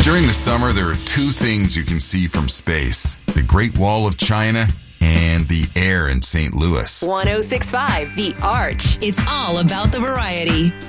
During the summer, there are two things you can see from space: the Great Wall of China and the air in St. Louis. 106.5 The Arch. It's all about the variety.